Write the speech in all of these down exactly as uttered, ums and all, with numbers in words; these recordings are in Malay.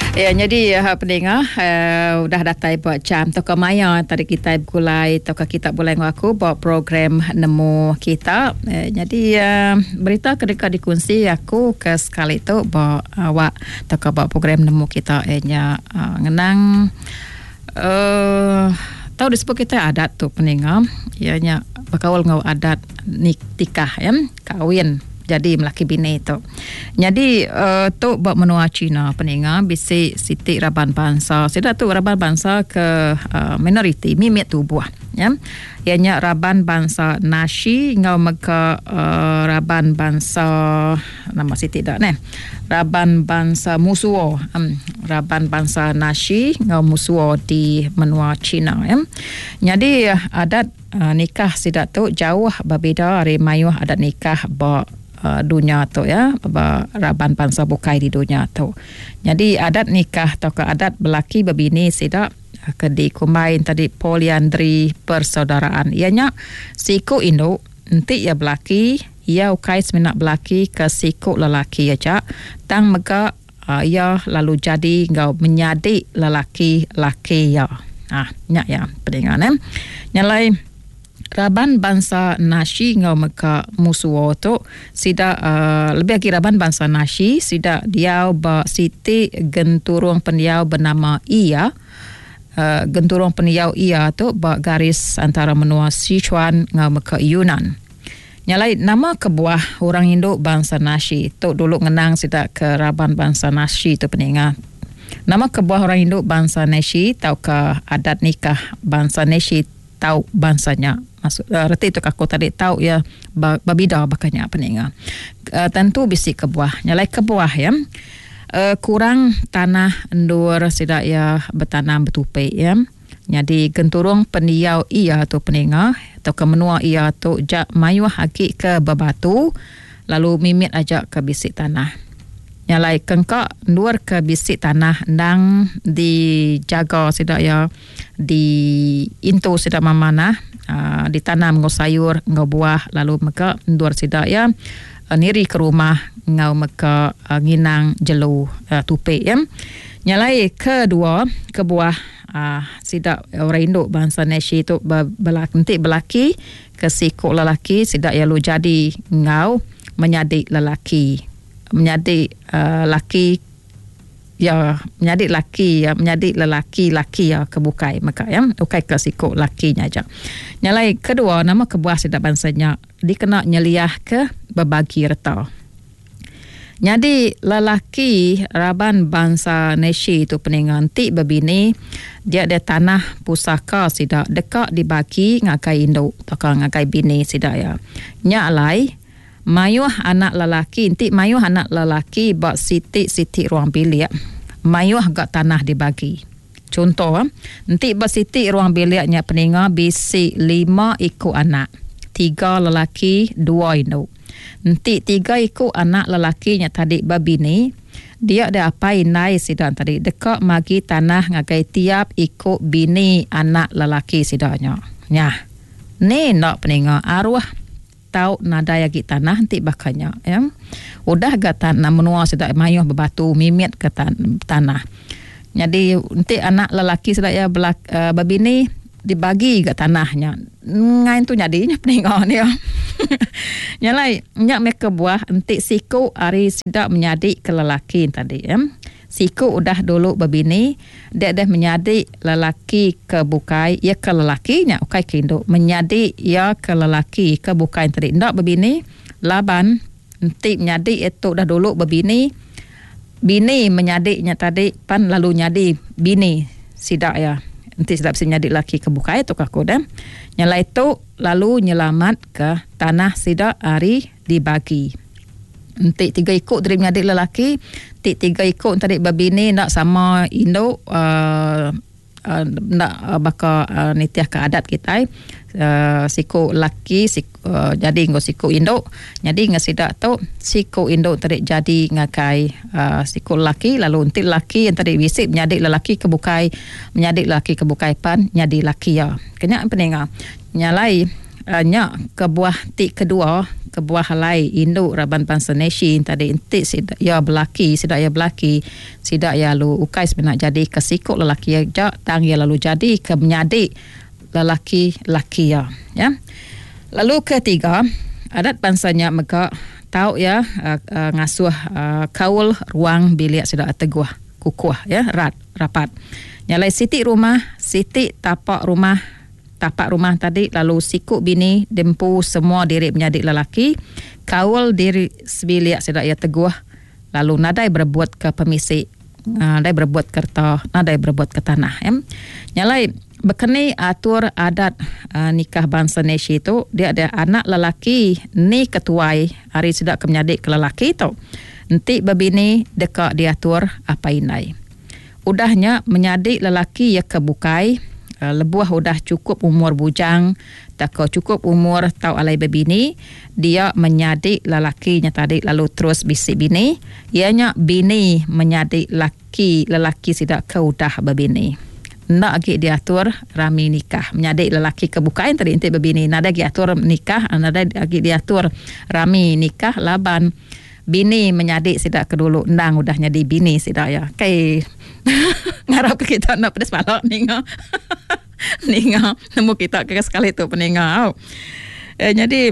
Ya, jadi uh, pendengar uh, udah datai buat jam toka maya tadi kita bulai toka kita bulai ngaku buat program nemu kita. Uh, jadi uh, berita ketika dikunci aku ke sekali tu buat awak toka buat program nemu kita enya uh, ngenang uh, tahu disebut kita adat tu pendengar ianya berkawal ngau adat nikah ya kawin. Jadi melaki bini tu. Jadi uh, tu buat menua Cina pendengar bisi siti raban bangsa. Sida tu raban bangsa ke uh, minoriti mimit tu buah ya. Ianya raban bangsa Nashi ngau meka uh, raban bangsa nama siti dak ne. Raban bangsa Musuo. Um, raban bangsa Nashi ngau Musuo di menua Cina ya. Jadi uh, adat uh, nikah sida tu jauh berbeza dari mayuh adat nikah ba Uh, dunia tu ya ba raban bangsa bukai di dunia tu. Jadi adat nikah atau ke adat belaki berbini sida ke dikumbain tadi poliandri persaudaraan. Ianya siku Indo nanti ia belaki ia ukai semenak belaki ke siku lelaki aja tang mega uh, ia lalu jadi ngau menyadi lelaki laki ya. Ah nyak ya pendengar eh. Nyalai raban bangsa Nashi ngau meka Musuo tu sida uh, lebih lagi raban bangsa Nashi sida diau ba siti genturung pendiau bernama Ia uh, genturung pendiau Ia tu ba garis antara menua Sichuan ngau meka Yunnan. Nyalai nama kebuah orang Indo bangsa Nashi tu dulu ngenang sida ke raban bangsa Nashi tu pendengar. Nama kebuah orang Indo bangsa Nashi tau ke adat nikah bangsa Nashi tahu bangsanya maksud uh, reti itu aku tadi tahu ya berbeda bakanya pendengar uh, tentu bisi kebuah nyalai kebuah ya uh, kurang tanah endur sida ya bertanam betupai ya jadi genturung pendiau ia tu pendengar atau ke menua ia tu jak mayuh haki ke bebatu lalu mimit aja ke bisi tanah nyalai kengkak luar ke bisik tanah ndang dijaga sida ya di into sida mamana uh, ditanam ngau sayur ngau buah lalu meka luar sida ya uh, niri ke rumah ngau meka uh, nginang jelu uh, tupe ya nyalai kedua kebuah uh, sida orang Indo bangsa Nashi tu belaki nanti belaki ke siku lelaki sida ya lu jadi ngau menyadik lelaki menjadi uh, laki ya menjadi laki ya menjadi lelaki laki ya kebukai maka ya ukai ke siku lakinya aja nyalai kedua nama kebuah sida bangsanya dikena nyeliah ke berbagi harta. Jadi lelaki raban bangsa Nashi itu penenganti berbini dia ada tanah pusaka sida dekat dibagi ngakai Indo atau ngakai bini sida ya nyalai mayuh anak lelaki, nanti mayuh anak lelaki buat siti-siti ruang bilik. Mayuh agak tanah dibagi. Contoh, nanti buat siti ruang biliknya pendengar bisi lima ikut anak. Tiga lelaki, dua Indo. Nanti tiga ikut anak lelakinya tadi babini, dia ada apa inai sidang tadi. Dekat magi tanah ngagai tiap ikut bini anak lelaki sidangnya. Nyah, ni nak pendengar arwah tahu nada yagi tanah nanti bakanya ya udah gak tanah menua sudah mayuh berbatu mimit ke tan- tanah jadi nanti anak lelaki sudah ya belak, uh, babini dibagi gak tanahnya ngain tu nyadinya peninggal ni ya nyalai nyak mereka buah nanti siku hari sudah menyadi ke lelaki tadi ya siku udah dulu babini dia dah menyadi lelaki ke bukai ya ke lelakinya ukai kindo menyadi ya ke lelaki ke bukai tadi ndak babini laban nanti menyadi itu dah dulu babini bini menyadinya tadi pan lalu nyadi bini sidak ya nanti sidak bisa nyadi lelaki ke bukai tu kaku dah nyala itu lalu nyelamat ke tanah sidak hari dibagi nanti tiga ikut dari menyadik lelaki nanti tiga ikut tadi babini nak sama Indo uh, uh, nak uh, bakal uh, nitiah ke adat kita uh, siku laki siku, uh, jadi ngau siku Indo jadi ngasidak tu siku Indo tadi jadi ngakai uh, siku laki lalu nanti laki yang tadi bisik menyadik lelaki kebukai menyadik lelaki kebukai pan nyadi laki ya kena pendengar nyalai uh, nyak kebuah ti kedua kebuah halai induk Raban bangsa Neshi tadi intik sidak ya belaki sidak ya belaki sidak ya lu ukai sebenak jadi kesikuk lelaki ya jak tang ya lalu jadi ke menyadik lelaki laki ya ya. Lalu ketiga, adat bangsanya mega tahu ya uh, uh, ngasuh uh, kaul ruang bilik sidak teguh kukuh ya rat rapat. Nyalai siti rumah, siti tapak rumah, tapak rumah tadi, lalu sikuk bini, dempu semua diri menyadik lelaki, kaul diri sebilik sedak ia teguh, lalu nadai berbuat ke pemisi, nadai berbuat kerta, nadai berbuat ke tanah. Ya. Nyalai berkenai atur adat uh, nikah bangsa Neshi itu, dia ada anak lelaki ni ketuai hari sedak ke menyadik ke lelaki itu. Nanti berbini dekat diatur apa inai. Udahnya menyadik lelaki ya kebukai, uh, lebuah udah cukup umur bujang, tak cukup umur tau alai berbini, dia menyadik lelakinya tadi lalu terus bisik bini, ianya bini menyadik lelaki, lelaki sidak ke udah berbini. Nak lagi diatur rami nikah, menyadik lelaki kebukai tadi intik berbini, nada lagi atur nikah, nada lagi diatur rami nikah laban. Bini menyadik sidak kedulu ndang udah jadi bini sidak ya. Kai ngarap ke kita nak pedas balak ninga. Ninga nemu kita ke sekali tu peninga. Eh, jadi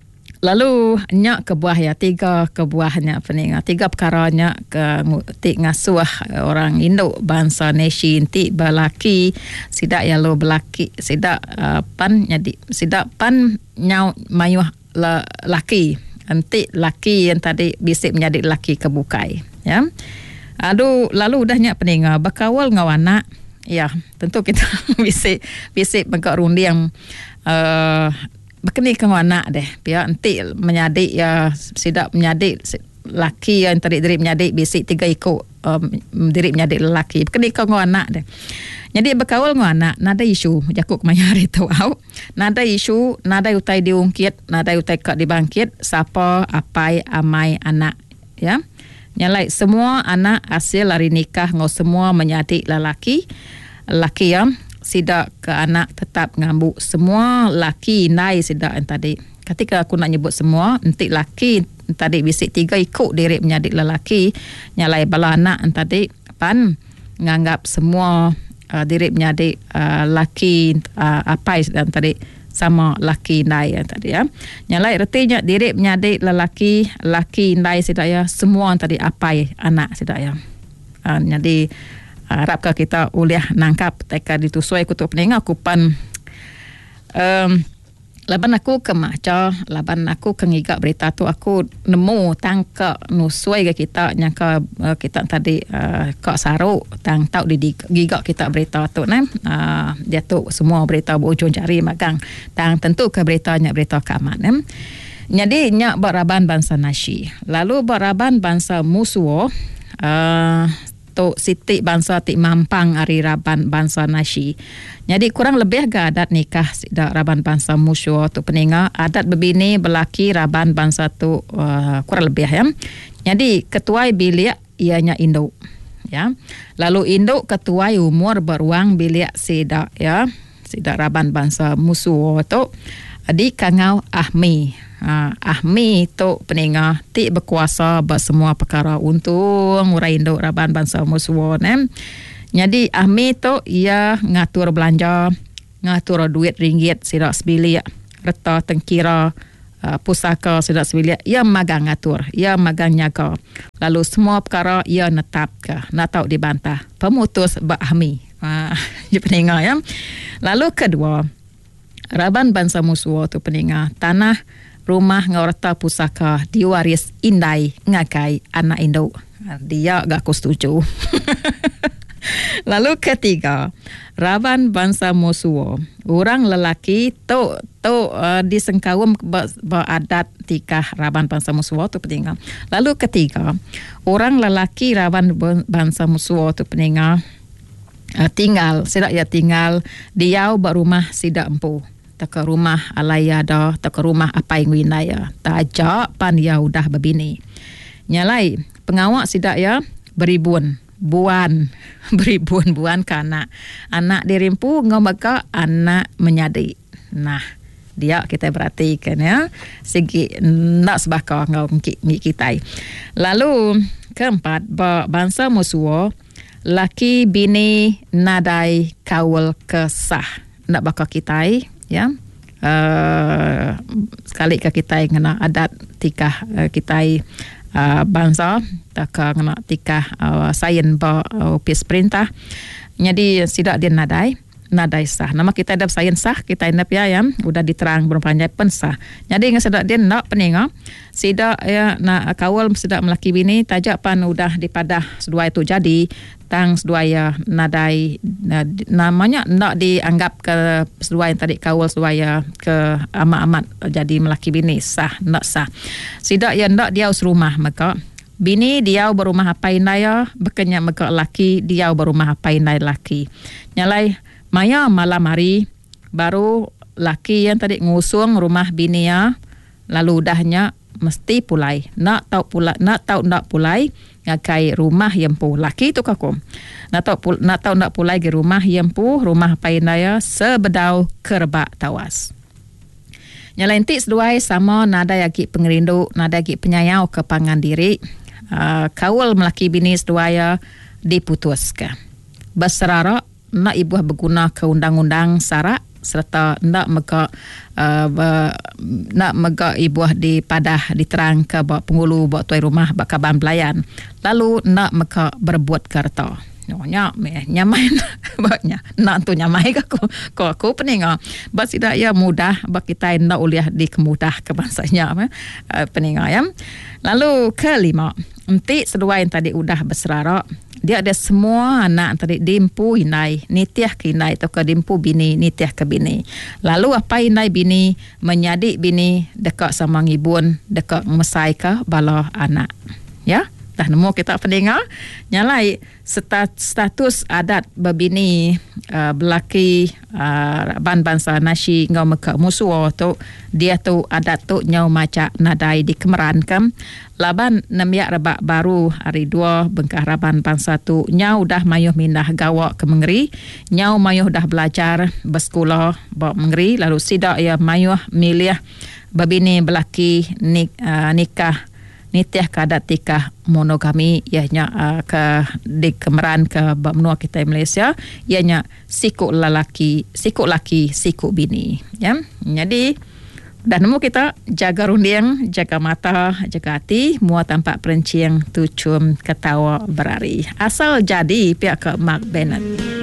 lalu nyak kebuah ya tiga kebuahnya peninga. Tiga perkaranya ke tik ngasuh orang Indo bangsa Neshi inti belaki sidak ya lo belaki sidak uh, pan jadi sidak pan nyau mayuh la, laki. Nanti laki yang tadi bisik menjadi laki kebukai ya. Aduh lalu udahnya peninga berkawal ngawana ya tentu kita bisik bisik bengkak rundi yang uh, berkeni ke ngawana deh biar nanti menyadik ya sidak menyadik laki yang tadi diri menyadik bisik tiga ikut um, diri menyadik lelaki berkeni ke ngawana deh. Jadi berkawal dengan anak, nada isu, jakuk mayari tu au. Nada isu, nada utai diungkit, nada utai kak dibangkit, siapa, apai, amai, anak. Ya, nyalai semua anak hasil lari nikah, ngau semua menyadik lelaki. Lelaki yang sidak ke anak tetap ngambuk. Semua laki nai sidak yang tadi. Ketika aku nak nyebut semua, nanti laki tadi bisik tiga ikut diri menyadik lelaki. Nyalai bala anak tadi, pan nganggap semua Uh, diri menyadik uh, laki uh, apai dan tadi sama laki nai yang tadi ya. Nyalai artinya diri menyadik lelaki laki nai sidak ya semua tadi apai anak sidak ya. Uh, jadi uh, harap kita uliah nangkap teka ditusui kutuk peninga kupan um, laban aku ke maca laban aku ke ngigak berita tu aku nemu tangka nusuai ke kita nyangka uh, kita tadi uh, kak saru tang tau di gigak kita berita tu nah uh, dia tu semua berita berujung jari magang tang tentu ke beritanya berita keaman eh. Jadi nyak baraban bangsa Neshi lalu baraban bangsa Musuo uh, tu siti bangsa ti mampang ari raban bangsa Neshi. Jadi kurang lebih ke adat nikah sidak raban bangsa Musuo tu peninga adat berbini belaki raban bangsa tu uh, kurang lebih ya. Jadi ketuai bilik ianya induk ya. Lalu induk ketuai umur beruang bilik sidak ya. Sidak raban bangsa Musuo tu di kangau ahmi. Uh, ahmi tu peninga ti berkuasa buat semua perkara untung urai induk raban bangsa Musuo eh. Jadi ahmi tu ia ngatur belanja, ngatur duit ringgit sidak sebilik, reta tengkira uh, pusaka sidak sebilik, ia magang ngatur, ia magang nyaga. Lalu semua perkara ia netap ke, nak tahu dibantah. Pemutus buat ahmi. Ah, uh, peninga ya. Lalu kedua, raban bangsa Musuo tu peninga tanah rumah ngorta pusaka diwaris indai ngakai anak induk. Dia gak aku setuju. Lalu ketiga, raban bangsa Musuo, orang lelaki tu tu uh, disengkawum beradat tikah raban bangsa Musuo tu peninga. Lalu ketiga, orang lelaki raban bangsa Musuo tu peninga uh, tinggal sidak ya tinggal diau berumah sidak empu. Tak ke rumah alaya dah, tak ke rumah apa yang winaya. Tak ajak pan ya udah berbini. Nyalai pengawak sidak ya beribuan, buan, beribuan buan ke anak. Anak dirimpu ngomaka anak menyadik. Nah, dia kita perhatikan ya. Segi nak sebakar ngau ngik kita. Lalu keempat, bangsa musuh laki bini nadai kawal kesah nak bakar kita ya. Uh, sekali ke kita kena adat tikah uh, kita uh, bangsa tak kena tikah uh, sains ba uh, pis perintah. Jadi sidak dia nadai nadai sah. Nama kita ada sains sah, kita inap ya yang udah diterang berpanjang pensah. Jadi ngah sidak dia nak peninga sidak ya nak kawal sidak melaki bini tajak pan udah dipadah sedua itu jadi tang sedua ya nadai na, namanya nak dianggap ke sedua yang tadi kawal sedua ya ke amat-amat jadi melaki bini sah nak sah. Sidak ya nak dia us rumah maka bini dia berumah apa indaya bekenya maka laki dia berumah apa indai laki. Nyalai maya malam hari baru laki yang tadi ngusung rumah bini ya lalu udahnya mesti pulai nak tahu pula nak tahu nak pulai ngakai rumah yang pu laki tu kaku nak tahu nak tahu nak pulai ke rumah yang pu rumah apa indaya sebedau kerba tawas. Nyalain tik seduai sama nada yaki pengerindu nada yaki penyayau ke pangan diri. Uh, kawal melaki bini seduaya diputuskan. Berserara nak ibuah berguna ke undang-undang syarak serta nak mega uh, be, nak mega ibuah dipadah diterang ke bak penghulu bak tuai rumah bak kaban pelayan. Lalu nak mega berbuat kerta. Nyonya meh nyamai baknya nak tu nyamai ke aku ko aku peninga bas tidak ya mudah bak kita nak uliah di kemudah ke bangsanya uh, peninga ya. Lalu kelima, entik sedua yang tadi udah berserara dia ada semua anak tadi dimpu inai nitiah ke inai atau ke dimpu bini nitiah ke bini. Lalu apa inai bini menyadik bini dekat sama ngibun dekat mesai ke bala anak ya. Dah nemu kita pendengar nyalai status adat berbini uh, belaki uh, ban bangsa nasi ngau meka musuh tu dia tu adat tu nyau maca nadai di kemeran kam laban nemiak rebak baru hari dua bengkah raban bangsa tu nyau dah mayuh mindah gawak ke Mengeri nyau mayuh dah belajar bersekolah bawa Mengeri lalu sidak ya mayuh milih berbini belaki nik, uh, nikah nitiah kadat tikah monogami ianya uh, ke di kemeran ke benua kita Malaysia ianya sikuk lelaki sikuk laki sikuk bini ya. Jadi dah nemu kita jaga runding jaga mata jaga hati mua tampak perenciang tucum ketawa berari asal jadi pihak ke Mark Bennett.